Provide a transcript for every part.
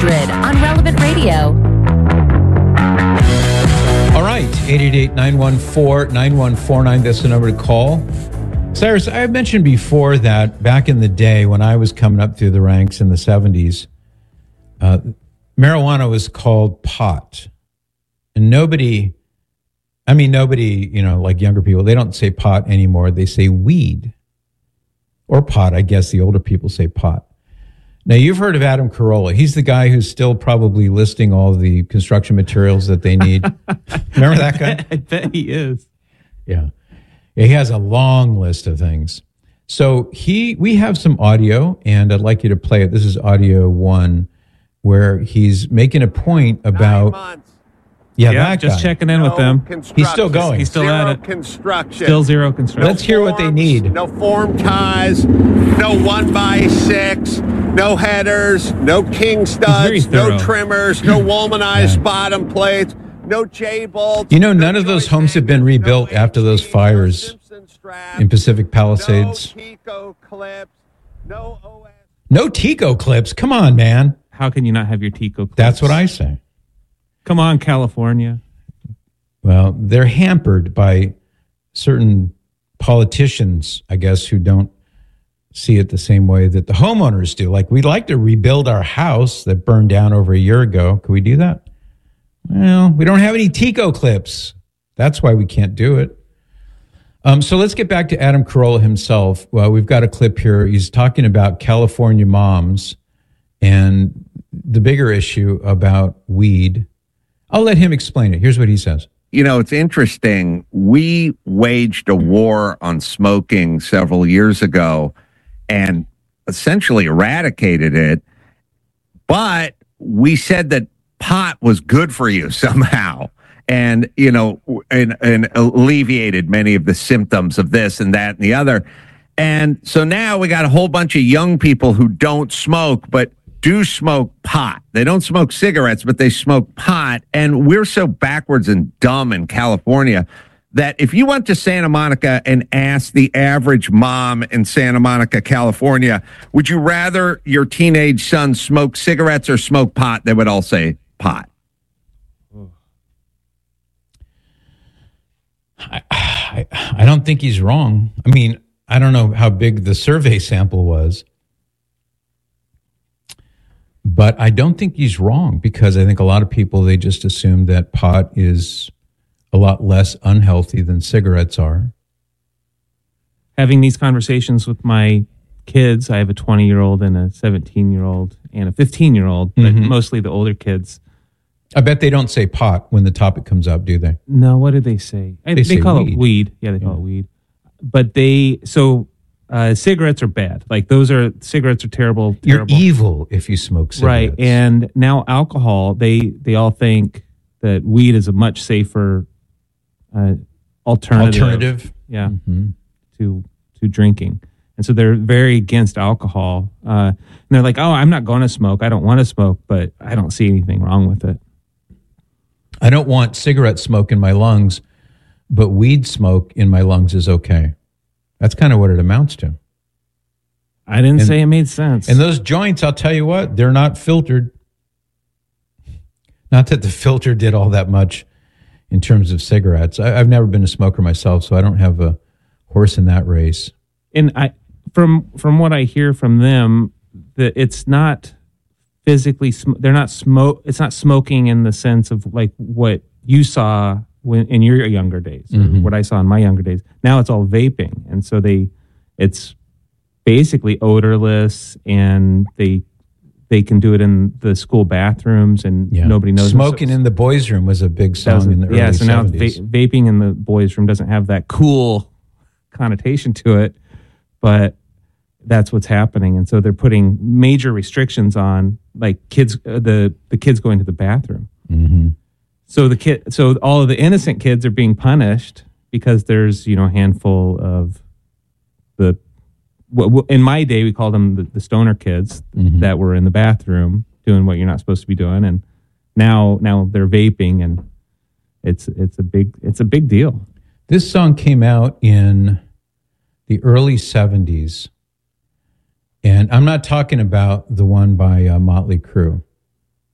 Grid on Relevant Radio. All right, 888-914-9149. That's the number to call. Cyrus, I mentioned before that back in the day when I was coming up through the ranks in the 70s, marijuana was called pot. And nobody, like younger people, they don't say pot anymore. They say weed or pot. I guess the older people say pot. Now, you've heard of Adam Carolla. He's the guy who's still probably listing all the construction materials that they need. Remember that guy? I bet he is. Yeah. He has a long list of things. So we have some audio, and I'd like you to play it. This is audio 1, where he's making a point about... 9 months. Yeah, that just guy. checking in with them. He's still going. He's still zero at it. Construction. Still zero construction. Let's hear what they need. No form ties, no 1x6, no headers, no king studs, no trimmers, no womanized bottom plates, no J-bolts. You know, none of those homes have been rebuilt after those fires in Pacific Palisades. No Tico clips, no OS. No Tico clips. Come on, man. How can you not have your Tico clips? That's what I say. Come on, California. Well, they're hampered by certain politicians, I guess, who don't see it the same way that the homeowners do. Like, we'd like to rebuild our house that burned down over a year ago. Could we do that? Well, we don't have any Tico clips. That's why we can't do it. So let's get back to Adam Carolla himself. Well, we've got a clip here. He's talking about California moms and the bigger issue about weed. I'll let him explain it. Here's what he says. You know, it's interesting. We waged a war on smoking several years ago and essentially eradicated it. But we said that pot was good for you somehow and, and alleviated many of the symptoms of this and that and the other. And so now we got a whole bunch of young people who don't smoke, but do smoke pot. They don't smoke cigarettes, but they smoke pot. And we're so backwards and dumb in California that if you went to Santa Monica and asked the average mom in Santa Monica, California, would you rather your teenage son smoke cigarettes or smoke pot? They would all say pot. I don't think he's wrong. I mean, I don't know how big the survey sample was. But I don't think he's wrong because I think a lot of people, they just assume that pot is a lot less unhealthy than cigarettes are. Having these conversations with my kids, I have a 20-year-old and a 17-year-old and a 15-year-old, but mostly the older kids. I bet they don't say pot when the topic comes up, do they? No, what do they say? They say call weed. it weed. Yeah, they call it weed. But cigarettes are bad. Like cigarettes are terrible. You're evil if you smoke cigarettes. Right. And now alcohol, they all think that weed is a much safer alternative. Yeah. To drinking. And so they're very against alcohol. And they're like, oh, I'm not going to smoke. I don't want to smoke, but I don't see anything wrong with it. I don't want cigarette smoke in my lungs, but weed smoke in my lungs is okay. That's kind of what it amounts to. I didn't say it made sense. And those joints, I'll tell you what, they're not filtered. Not that the filter did all that much in terms of cigarettes. I've never been a smoker myself, so I don't have a horse in that race. And from what I hear from them, that it's not physically, it's not smoking in the sense of like what you saw in your younger days, or what I saw in my younger days. Now it's all vaping. And so it's basically odorless, and they can do it in the school bathrooms, and nobody knows. Smoking in the boys' room was a big song in the early 70s. So now vaping in the boys' room doesn't have that cool connotation to it, but that's what's happening. And so they're putting major restrictions on, like, kids, the kids going to the bathroom. So so all of the innocent kids are being punished because there's, a handful of in my day, we called them the stoner kids that were in the bathroom doing what you're not supposed to be doing. And now they're vaping, and it's a big deal. This song came out in the early 70s. And I'm not talking about the one by Motley Crue.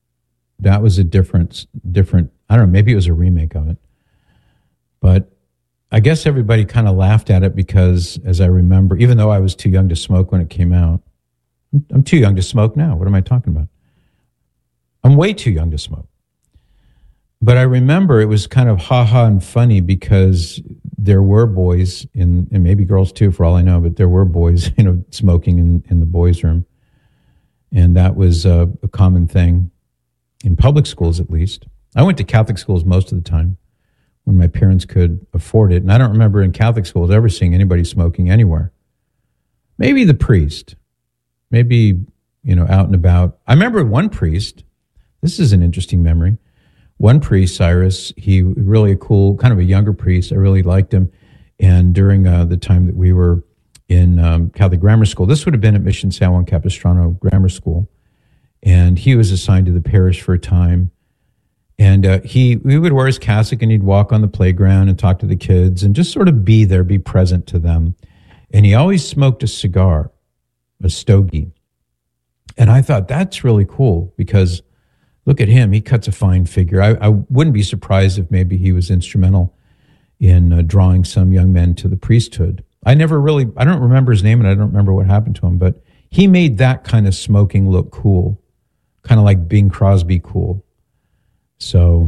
That was a different, I don't know, maybe it was a remake of it. But I guess everybody kind of laughed at it because, as I remember, even though I was too young to smoke when it came out, I'm too young to smoke now. What am I talking about? I'm way too young to smoke. But I remember it was kind of ha-ha and funny because there were boys, and maybe girls too, for all I know, but there were boys, smoking in the boys' room. And that was a common thing in public schools, at least. I went to Catholic schools most of the time when my parents could afford it. And I don't remember in Catholic schools ever seeing anybody smoking anywhere. Maybe the priest, maybe, out and about. I remember one priest, this is an interesting memory. One priest, Cyrus, he really a cool, kind of a younger priest. I really liked him. And during the time that we were in Catholic grammar school, this would have been at Mission San Juan Capistrano Grammar School. And he was assigned to the parish for a time. And we would wear his cassock and he'd walk on the playground and talk to the kids and just sort of be there, be present to them. And he always smoked a cigar, a stogie. And I thought that's really cool because look at him. He cuts a fine figure. I wouldn't be surprised if maybe he was instrumental in drawing some young men to the priesthood. I don't remember his name and I don't remember what happened to him, but he made that kind of smoking look cool, kind of like Bing Crosby cool. So,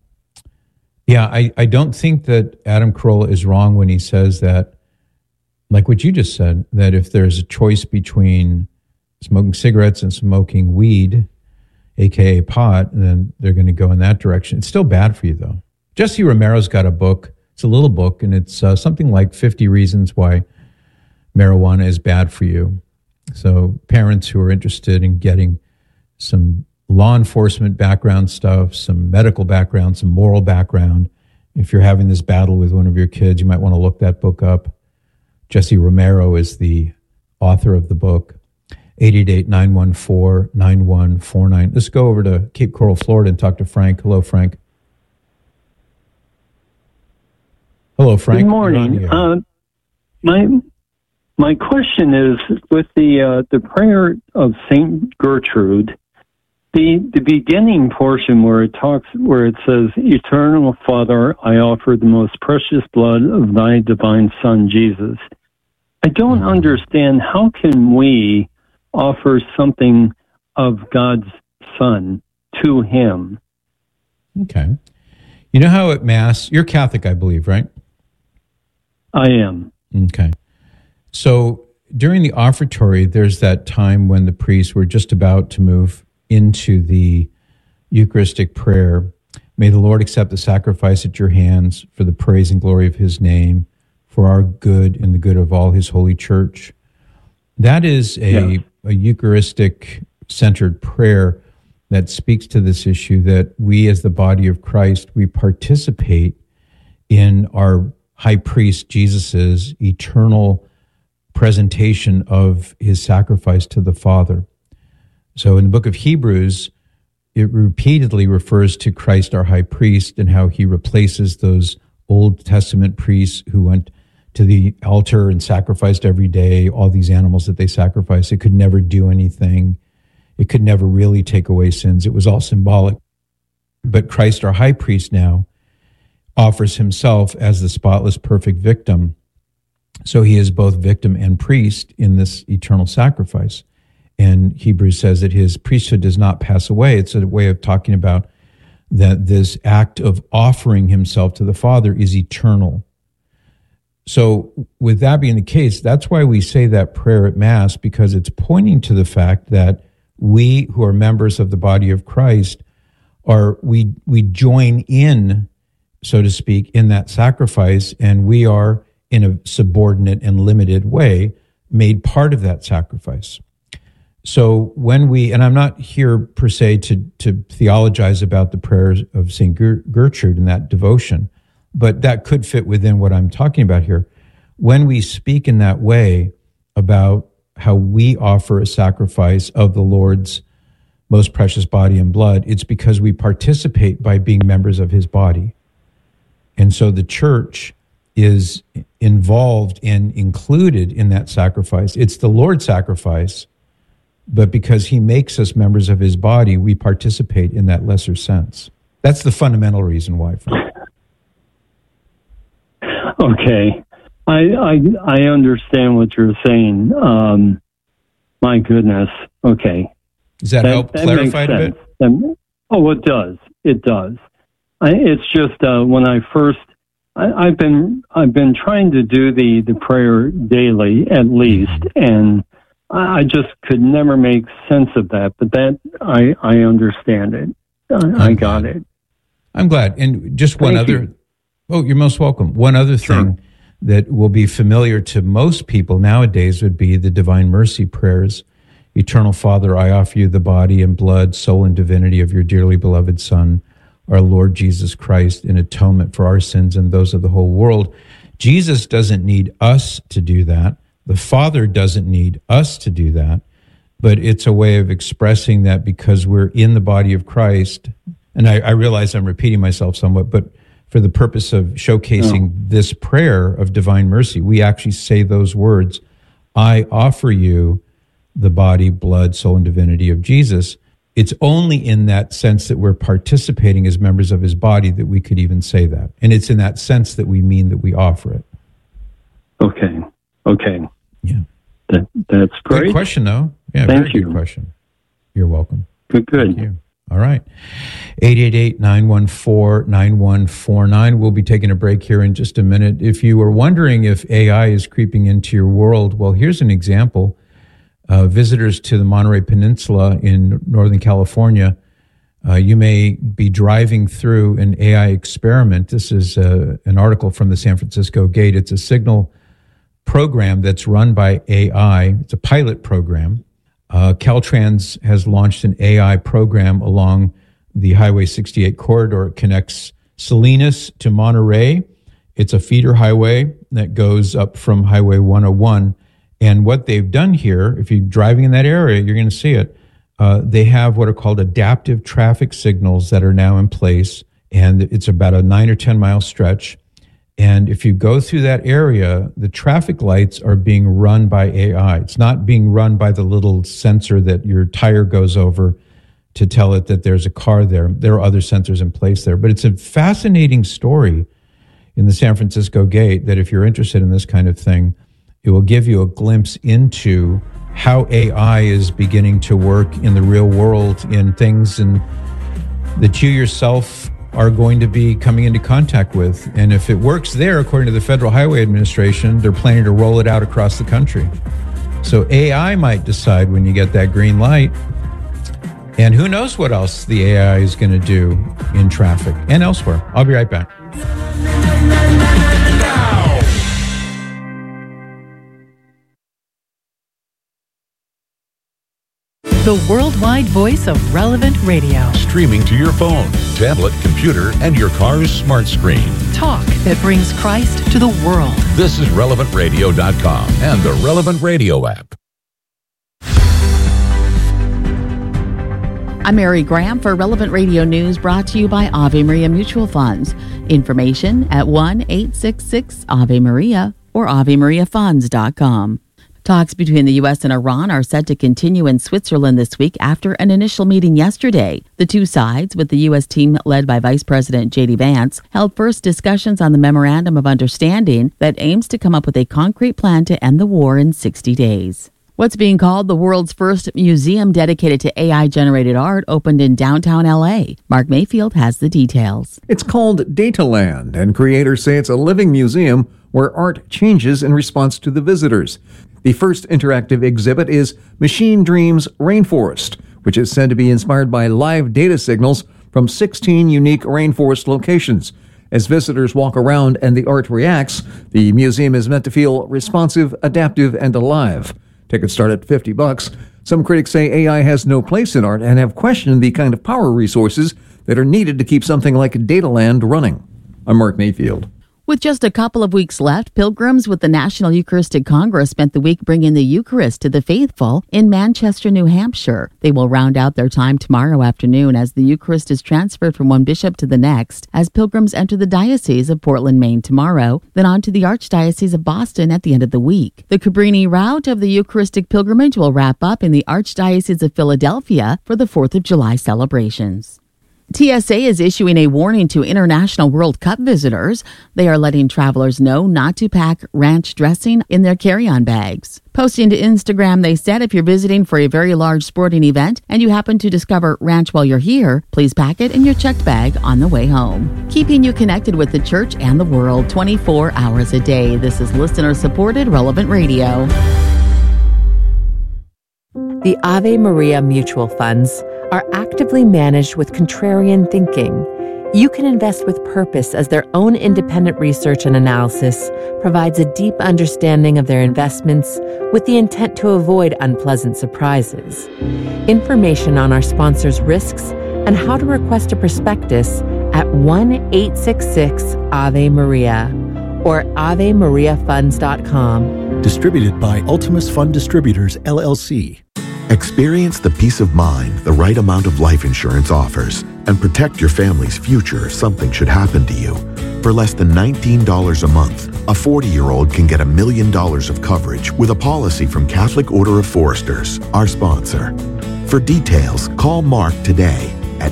yeah, I don't think that Adam Carolla is wrong when he says that, like what you just said, that if there's a choice between smoking cigarettes and smoking weed, AKA pot, then they're going to go in that direction. It's still bad for you, though. Jesse Romero's got a book. It's a little book, and it's something like 50 reasons why marijuana is bad for you. So parents who are interested in getting some law enforcement background stuff, some medical background, some moral background. If you're having this battle with one of your kids, you might want to look that book up. Jesse Romero is the author of the book. 888-914-9149. Let's go over to Cape Coral, Florida and talk to Frank. Hello, Frank. Hello, Frank. Good morning. My question is with the prayer of Saint Gertrude, the beginning portion where it says, "Eternal Father, I offer the most precious blood of thy divine Son, Jesus." I don't understand, how can we offer something of God's Son to him? Okay. You know how at Mass, you're Catholic, I believe, right? I am. Okay. So during the offertory, there's that time when the priests were just about to move into the Eucharistic prayer. May the Lord accept the sacrifice at your hands for the praise and glory of his name, for our good and the good of all his holy church. That is a Eucharistic-centered prayer that speaks to this issue that we as the body of Christ, we participate in our high priest Jesus's eternal presentation of his sacrifice to the Father. So in the book of Hebrews, it repeatedly refers to Christ our high priest and how he replaces those Old Testament priests who went to the altar and sacrificed every day, all these animals that they sacrificed. It could never do anything. It could never really take away sins. It was all symbolic. But Christ our high priest now offers himself as the spotless, perfect victim. So he is both victim and priest in this eternal sacrifice. And Hebrews says that his priesthood does not pass away. It's a way of talking about that this act of offering himself to the Father is eternal. So with that being the case, that's why we say that prayer at Mass, because it's pointing to the fact that we who are members of the body of Christ we join in, so to speak, in that sacrifice, and we are in a subordinate and limited way made part of that sacrifice. So when and I'm not here per se to theologize about the prayers of St. Gertrude and that devotion, but that could fit within what I'm talking about here. When we speak in that way about how we offer a sacrifice of the Lord's most precious body and blood, it's because we participate by being members of his body. And so the church is involved and included in that sacrifice. It's the Lord's sacrifice, but because he makes us members of his body, we participate in that lesser sense. That's the fundamental reason why, Frank. Okay. I understand what you're saying. My goodness. Okay. Does that help clarify it a bit? It does. It does. It's just when I first, I've been trying to do the prayer daily at least, and I just could never make sense of that. But that I understand it. I got it. I'm glad. And just one other. You. Oh, you're most welcome. One other thing that will be familiar to most people nowadays would be the Divine Mercy prayers. Eternal Father, I offer you the body and blood, soul and divinity of your dearly beloved Son, our Lord Jesus Christ, in atonement for our sins and those of the whole world. Jesus doesn't need us to do that. The Father doesn't need us to do that. But it's a way of expressing that because we're in the body of Christ. And I realize I'm repeating myself somewhat, but for the purpose of showcasing this prayer of divine mercy, we actually say those words, I offer you the body, blood, soul, and divinity of Jesus. It's only in that sense that we're participating as members of his body that we could even say that. And it's in that sense that we mean that we offer it. Okay. Yeah. That's great. Good question, though. Yeah, Thank you. Good question. You're welcome. Good. Thank you. All right. 888-914-9149. We'll be taking a break here in just a minute. If you were wondering if AI is creeping into your world, well, here's an example. Visitors to the Monterey Peninsula in Northern California, you may be driving through an AI experiment. This is an article from the San Francisco Gate. It's a signal program that's run by AI. It's a pilot program. Caltrans has launched an AI program along the Highway 68 corridor. It connects Salinas to Monterey. It's a feeder highway that goes up from Highway 101. And what they've done here, if you're driving in that area, you're going to see it. They have what are called adaptive traffic signals that are now in place. And it's about a 9 or 10 mile stretch. And if you go through that area, the traffic lights are being run by AI. It's not being run by the little sensor that your tire goes over to tell it that there's a car there. There are other sensors in place there. But it's a fascinating story in the San Francisco Gate that if you're interested in this kind of thing, it will give you a glimpse into how AI is beginning to work in the real world in things and that you yourself are going to be coming into contact with. And if it works there, according to the Federal Highway Administration, they're planning to roll it out across the country. So AI might decide when you get that green light. And who knows what else the AI is going to do in traffic and elsewhere. I'll be right back. The worldwide voice of Relevant Radio. Streaming to your phone, tablet, computer, and your car's smart screen. Talk that brings Christ to the world. This is RelevantRadio.com and the Relevant Radio app. I'm Mary Graham for Relevant Radio News, brought to you by Ave Maria Mutual Funds. Information at 1-866-AVE-MARIA or AveMariaFunds.com. Talks between the U.S. and Iran are set to continue in Switzerland this week after an initial meeting yesterday. The two sides, with the U.S. team led by Vice President J.D. Vance, held first discussions on the Memorandum of Understanding that aims to come up with a concrete plan to end the war in 60 days. What's being called the world's first museum dedicated to AI-generated art opened in downtown L.A. Mark Mayfield has the details. It's called Dataland, and creators say it's a living museum where art changes in response to the visitors. The first interactive exhibit is Machine Dreams Rainforest, which is said to be inspired by live data signals from 16 unique rainforest locations. As visitors walk around and the art reacts, the museum is meant to feel responsive, adaptive, and alive. Tickets start at $50. Some critics say AI has no place in art and have questioned the kind of power resources that are needed to keep something like Dataland running. I'm Mark Mayfield. With just a couple of weeks left, pilgrims with the National Eucharistic Congress spent the week bringing the Eucharist to the faithful in Manchester, New Hampshire. They will round out their time tomorrow afternoon as the Eucharist is transferred from one bishop to the next as pilgrims enter the Diocese of Portland, Maine tomorrow, then on to the Archdiocese of Boston at the end of the week. The Cabrini route of the Eucharistic pilgrimage will wrap up in the Archdiocese of Philadelphia for the 4th of July celebrations. TSA is issuing a warning to international World Cup visitors. They are letting travelers know not to pack ranch dressing in their carry-on bags. Posting to Instagram, they said if you're visiting for a very large sporting event and you happen to discover ranch while you're here, please pack it in your checked bag on the way home. Keeping you connected with the church and the world 24 hours a day. This is listener-supported Relevant Radio. The Ave Maria mutual funds are actively managed with contrarian thinking. You can invest with purpose as their own independent research and analysis provides a deep understanding of their investments with the intent to avoid unpleasant surprises. Information on our sponsors' risks and how to request a prospectus at 1-866-AVE-MARIA or AveMariaFunds.com. Distributed by Ultimus Fund Distributors, LLC. Experience the peace of mind the right amount of life insurance offers and protect your family's future if something should happen to you. For less than $19 a month, a 40-year-old can get $1 million of coverage with a policy from Catholic Order of Foresters, our sponsor. For details, call Mark today at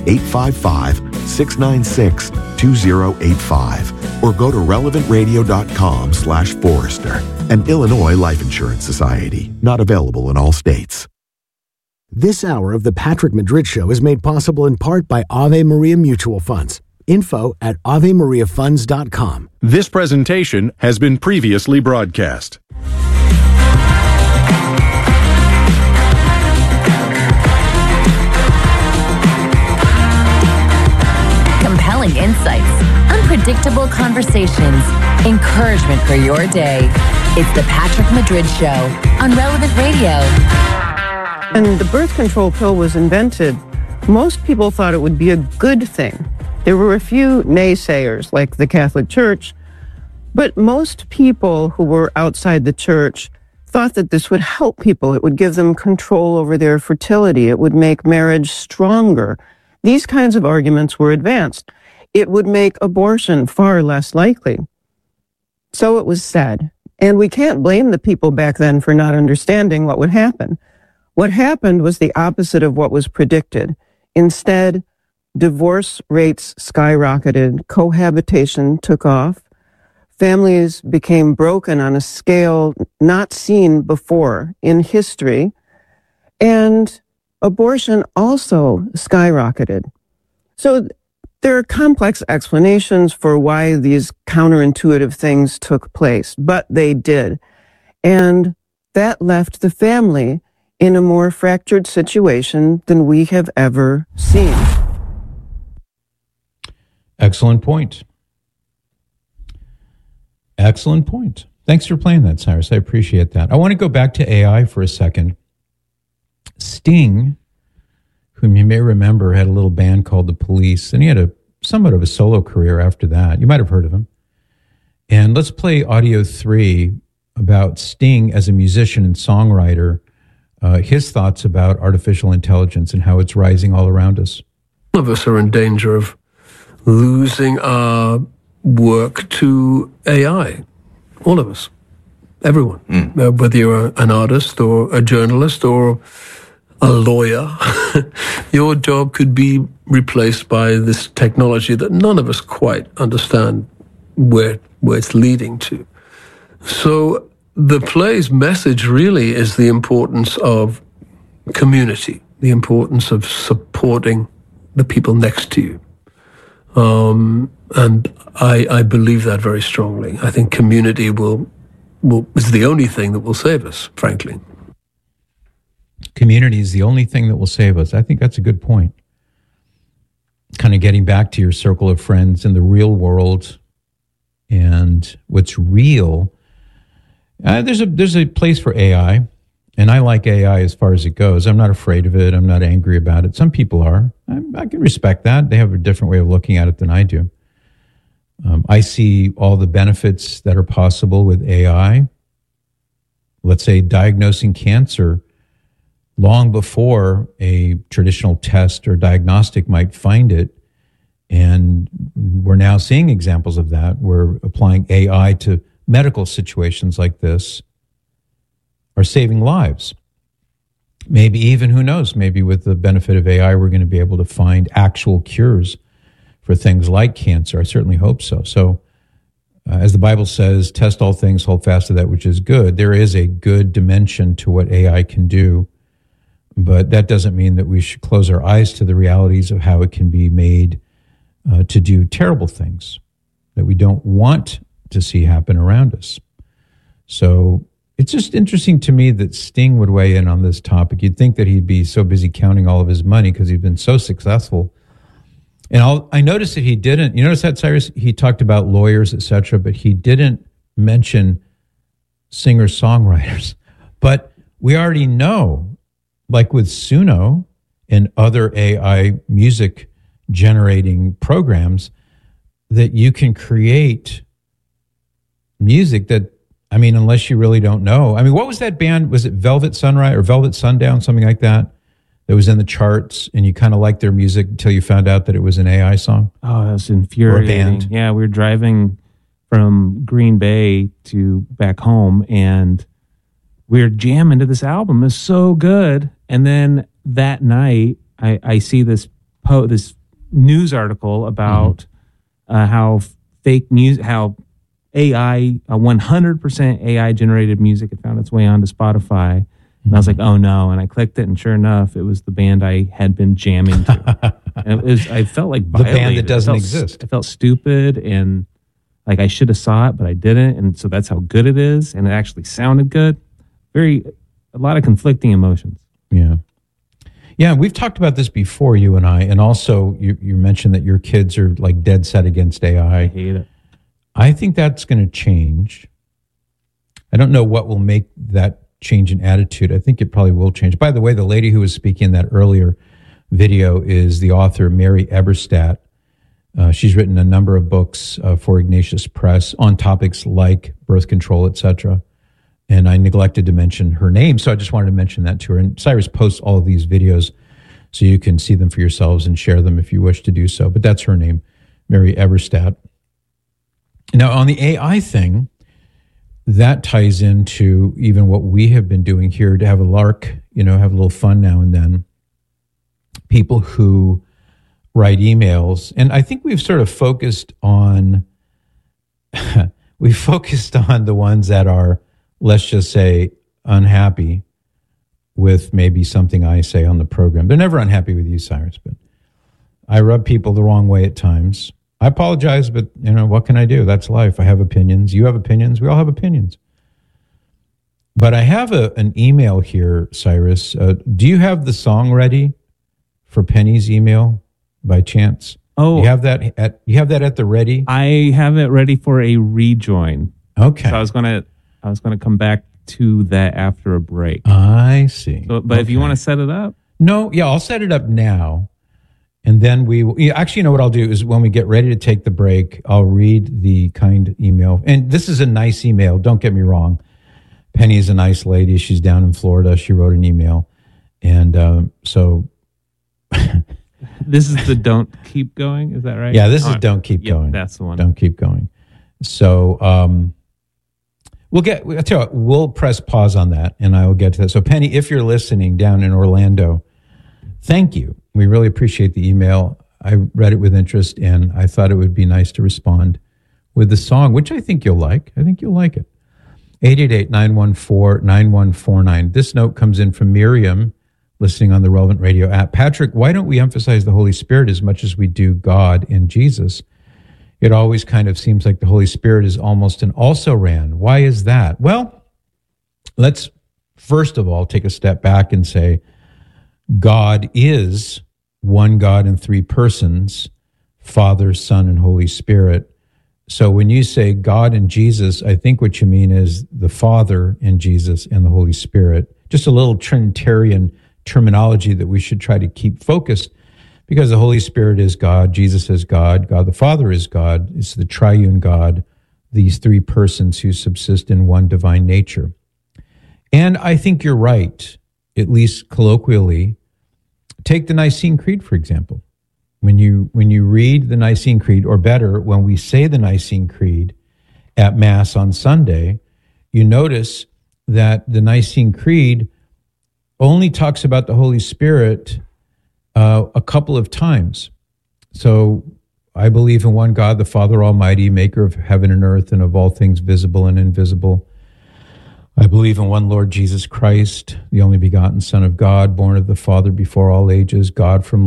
855-696-2085 or go to relevantradio.com/Forester. An Illinois Life Insurance Society, not available in all states. This hour of the Patrick Madrid Show is made possible in part by Ave Maria Mutual Funds. Info at AveMariaFunds.com. This presentation has been previously broadcast. Compelling insights, unpredictable conversations, encouragement for your day. It's the Patrick Madrid Show on Relevant Radio. When the birth control pill was invented, most people thought it would be a good thing. There were a few naysayers, like the Catholic Church, but most people who were outside the church thought that this would help people. It would give them control over their fertility. It would make marriage stronger. These kinds of arguments were advanced. It would make abortion far less likely. So it was said. And we can't blame the people back then for not understanding what would happen. What happened was the opposite of what was predicted. Instead, divorce rates skyrocketed, cohabitation took off, families became broken on a scale not seen before in history, and abortion also skyrocketed. So there are complex explanations for why these counterintuitive things took place, but they did. And that left the family in a more fractured situation than we have ever seen. Excellent point. Excellent point. Thanks for playing that, Cyrus. I appreciate that. I want to go back to AI for a second. Sting, whom you may remember, had a little band called The Police, and he had somewhat of a solo career after that. You might have heard of him. And let's play audio 3 about Sting as a musician and songwriter, his thoughts about artificial intelligence and how it's rising all around us. All of us are in danger of losing our work to AI. All of us. Everyone. Whether you're an artist or a journalist or a lawyer, your job could be replaced by this technology that none of us quite understand where it's leading to. So the play's message really is the importance of community, the importance of supporting the people next to you. And I believe that very strongly. I think community is the only thing that will save us, frankly. Community is the only thing that will save us. I think that's a good point. Kind of getting back to your circle of friends in the real world and what's real. There's a place for AI, and I like AI as far as it goes. I'm not afraid of it. I'm not angry about it. Some people are. I can respect that. They have a different way of looking at it than I do. I see all the benefits that are possible with AI. Let's say diagnosing cancer long before a traditional test or diagnostic might find it. And we're now seeing examples of that. We're applying AI to medical situations like this, are saving lives. Maybe even, who knows, maybe with the benefit of AI, we're going to be able to find actual cures for things like cancer. I certainly hope so. So, as the Bible says, test all things, hold fast to that which is good. There is a good dimension to what AI can do, but that doesn't mean that we should close our eyes to the realities of how it can be made to do terrible things that we don't want to see happen around us. So it's just interesting to me that Sting would weigh in on this topic. You'd think that he'd be so busy counting all of his money because he's been so successful. And I noticed that he didn't. You notice that, Cyrus? He talked about lawyers, etc., but he didn't mention singer-songwriters. But we already know, like with Suno and other AI music generating programs, that you can create music that, I mean, unless you really don't know. I mean, what was that band? Was it Velvet Sunrise or Velvet Sundown, something like that? That was in the charts, and you kind of liked their music until you found out that it was an AI song? Oh, that was infuriating. Or a band. Yeah, we were driving from Green Bay to back home, and we were jamming to this album. It was so good. And then that night, I see this news article about how fake music, how AI, 100% AI generated music had found its way onto Spotify. And I was like, oh no. And I clicked it, and sure enough, it was the band I had been jamming to. And I felt like violated. The band that doesn't exist. I felt stupid, and like I should have saw it, but I didn't. And so that's how good it is. And it actually sounded good. A lot of conflicting emotions. Yeah. Yeah, we've talked about this before, you and I. And also, you mentioned that your kids are like dead set against AI. I hate it. I think that's going to change. I don't know what will make that change in attitude. I think it probably will change. By the way, the lady who was speaking in that earlier video is the author Mary Eberstadt. She's written a number of books for Ignatius Press on topics like birth control, etc. And I neglected to mention her name, so I just wanted to mention that to her. And Cyrus posts all of these videos so you can see them for yourselves and share them if you wish to do so. But that's her name, Mary Eberstadt. Now, on the AI thing, that ties into even what we have been doing here to have a lark, have a little fun now and then. People who write emails, and I think we've sort of focused on, the ones that are, let's just say, unhappy with maybe something I say on the program. They're never unhappy with you, Cyrus, but I rub people the wrong way at times. I apologize, but what can I do? That's life. I have opinions. You have opinions. We all have opinions. But I have an email here, Cyrus. Do you have the song ready for Penny's email by chance? Oh, you have that at the ready? I have it ready for a rejoin. Okay. So I was gonna come back to that after a break. I see. So, but if you want to set it up, I'll set it up now. And then actually, what I'll do is when we get ready to take the break, I'll read the kind email. And this is a nice email. Don't get me wrong. Penny is a nice lady. She's down in Florida. She wrote an email. And so. This is the Don't Keep Going. Is that right? Yeah, this is Don't Keep Going. That's the one. Don't Keep Going. So we'll press pause on that and I will get to that. So Penny, if you're listening down in Orlando, thank you. We really appreciate the email. I read it with interest, and I thought it would be nice to respond with the song, which I think you'll like. I think you'll like it. 888-914-9149. This note comes in from Miriam, listening on the Relevant Radio app. Patrick, why don't we emphasize the Holy Spirit as much as we do God and Jesus? It always kind of seems like the Holy Spirit is almost an also-ran. Why is that? Well, let's first of all take a step back and say God is one God in three persons, Father, Son, and Holy Spirit. So when you say God and Jesus, I think what you mean is the Father and Jesus and the Holy Spirit. Just a little Trinitarian terminology that we should try to keep focused, Because the Holy Spirit is God, Jesus is God, God the Father is God. It's the triune God, these three persons who subsist in one divine nature. And I think you're right, at least colloquially. Take the Nicene Creed, for example. When you read the Nicene Creed, or better, when we say the Nicene Creed at Mass on Sunday, you notice that the Nicene Creed only talks about the Holy Spirit a couple of times. So I believe in one God, the Father Almighty, maker of heaven and earth and of all things visible and invisible. I believe in one Lord Jesus Christ, the only begotten Son of God, born of the Father before all ages, God from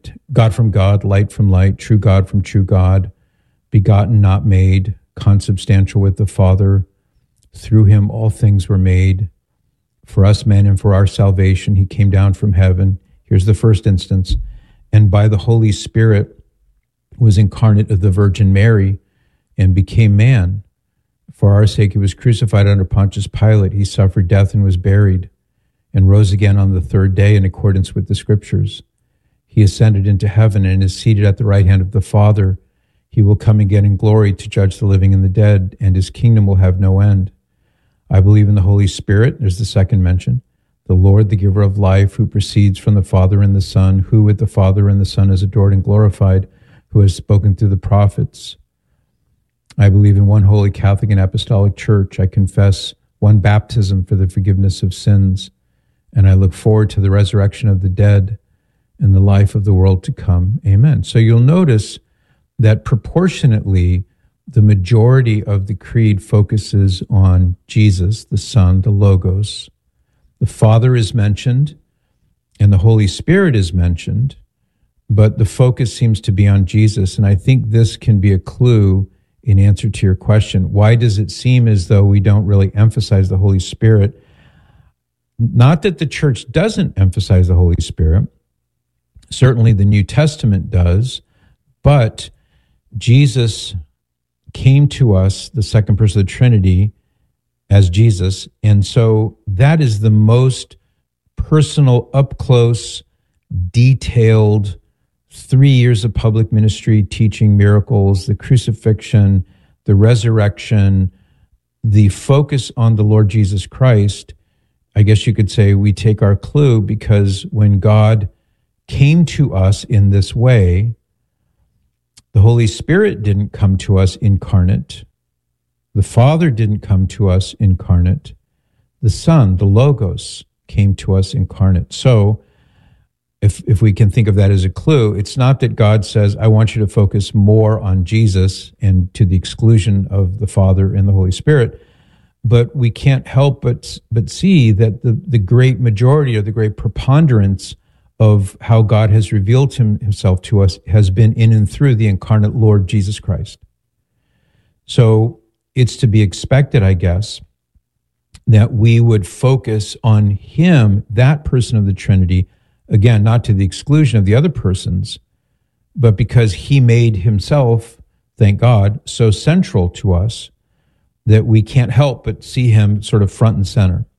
God, light from light, true God from true God, begotten, not made, consubstantial with the Father. Through him all things were made. For us men and for our salvation, he came down from heaven. Here's the first instance. And by the Holy Spirit was incarnate of the Virgin Mary and became man. For our sake, he was crucified under Pontius Pilate. He suffered death and was buried and rose again on the third day in accordance with the Scriptures. He ascended into heaven and is seated at the right hand of the Father. He will come again in glory to judge the living and the dead, and his kingdom will have no end. I believe in the Holy Spirit. There's the second mention. The Lord, the giver of life, who proceeds from the Father and the Son, who with the Father and the Son is adored and glorified, who has spoken through the prophets. I believe in one holy Catholic and Apostolic Church. I confess one baptism for the forgiveness of sins, and I look forward to the resurrection of the dead and the life of the world to come. Amen. So you'll notice that proportionately, the majority of the creed focuses on Jesus, the Son, the Logos. The Father is mentioned, and the Holy Spirit is mentioned, but the focus seems to be on Jesus, and I think this can be a clue in answer to your question. Why does it seem as though we don't really emphasize the Holy Spirit? Not that the church doesn't emphasize the Holy Spirit. Certainly the New Testament does, but Jesus came to us, the second person of the Trinity, as Jesus, and so that is the most personal, up-close, detailed 3 years of public ministry, teaching miracles, the crucifixion, the resurrection, the focus on the Lord Jesus Christ. I guess you could say we take our clue, because when God came to us in this way, the Holy Spirit didn't come to us incarnate. The Father didn't come to us incarnate. The Son, the Logos, came to us incarnate. So if we can think of that as a clue, it's not that God says, I want you to focus more on Jesus and to the exclusion of the Father and the Holy Spirit, but we can't help but see that the great majority or the great preponderance of how God has revealed himself to us has been in and through the incarnate Lord Jesus Christ. So it's to be expected, I guess, that we would focus on him, that person of the Trinity, again, not to the exclusion of the other persons, but because he made himself, thank God, so central to us that we can't help but see him sort of front and center.